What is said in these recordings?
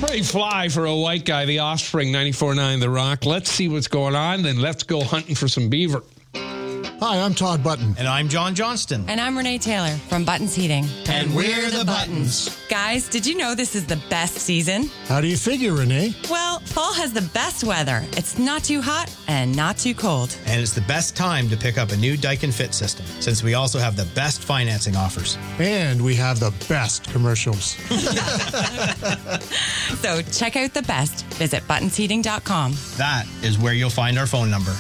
Pretty fly for a white guy, the Offspring, 94.9 The Rock. Let's see what's going on, then let's go hunting for some beaver. Hi, I'm Todd Button. And I'm John Johnston. And I'm Renee Taylor from Buttons Heating. And we're the Buttons. Guys, did you know this is the best season? How do you figure, Renee? Well, fall has the best weather. It's not too hot and not too cold. And it's the best time to pick up a new Daikin Fit system, since we also have the best financing offers. And we have the best commercials. So check out the best. Visit buttonsheating.com. That is where you'll find our phone number.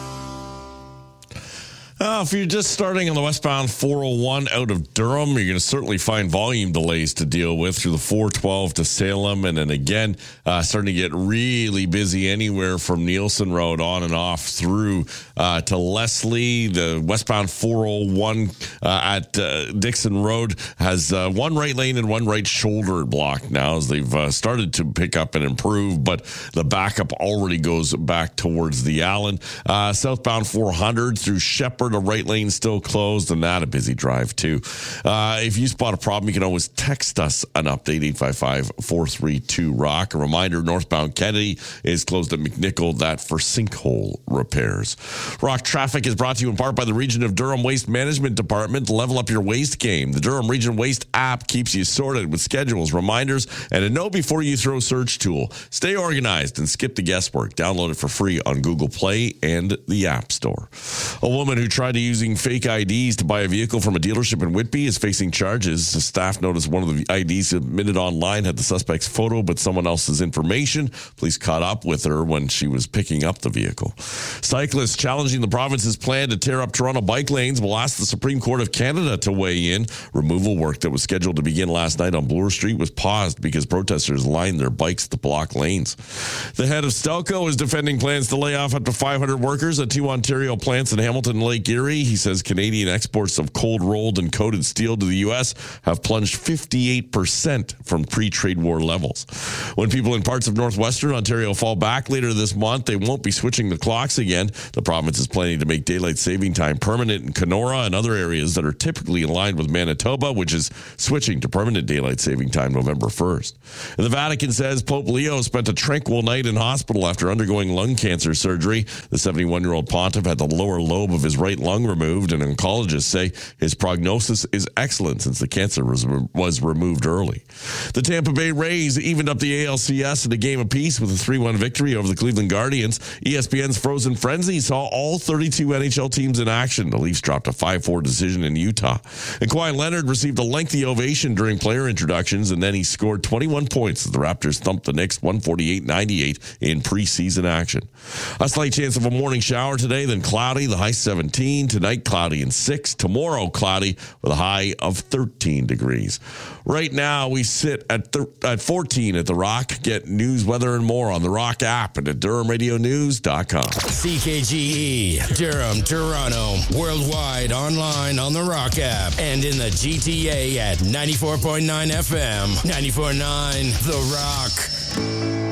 If you're just starting on the westbound 401 out of Durham, you're going to certainly find volume delays to deal with through the 412 to Salem. And then again, starting to get really busy anywhere from Nielsen Road on and off through to Leslie. The westbound 401 at Dixon Road has one right lane and one right shoulder blocked now as they've started to pick up and improve. But the backup already goes back towards the Allen. Southbound 400 through Shepherd. The right lane still closed, and that a busy drive too. If you spot a problem, you can always text us an update, 855-432-ROCK. A reminder, northbound Kennedy is closed at McNichol, that for sinkhole repairs. Rock Traffic is brought to you in part by the Region of Durham Waste Management Department. Level up your waste game. The Durham Region Waste app keeps you sorted with schedules, reminders, and a know before you throw search tool. Stay organized and skip the guesswork. Download it for free on Google Play and the App Store. A woman who tried to using fake IDs to buy a vehicle from a dealership in Whitby is facing charges. The staff noticed one of the IDs submitted online had the suspect's photo but someone else's information. Police caught up with her when she was picking up the vehicle. Cyclists challenging the province's plan to tear up Toronto bike lanes will ask the Supreme Court of Canada to weigh in. Removal work that was scheduled to begin last night on Bloor Street was paused because protesters lined their bikes to block lanes. The head of Stelco is defending plans to lay off up to 500 workers at two Ontario plants in Hamilton and Lake Erie. He says Canadian exports of cold rolled and coated steel to the U.S. have plunged 58% from pre-trade war levels. When people in parts of northwestern Ontario fall back later this month, they won't be switching the clocks again. The province is planning to make daylight saving time permanent in Kenora and other areas that are typically aligned with Manitoba, which is switching to permanent daylight saving time November 1st. And the Vatican says Pope Leo spent a tranquil night in hospital after undergoing lung cancer surgery. The 71-year-old pontiff had the lower lobe of his right lung removed, and oncologists say his prognosis is excellent since the cancer was removed early. The Tampa Bay Rays evened up the ALCS in a game apiece with a 3-1 victory over the Cleveland Guardians. ESPN's Frozen Frenzy saw all 32 NHL teams in action. The Leafs dropped a 5-4 decision in Utah. And Kawhi Leonard received a lengthy ovation during player introductions, and then he scored 21 points as the Raptors thumped the Knicks 148-98 in preseason action. A slight chance of a morning shower today, then cloudy, the high 17. Tonight, cloudy and 6. Tomorrow, cloudy with a high of 13 degrees. Right now, we sit at 14 at The Rock. Get news, weather, and more on The Rock app and at DurhamRadioNews.com. CKGE, Durham, Toronto, worldwide, online on The Rock app, and in the GTA at 94.9 FM, 94.9 The Rock.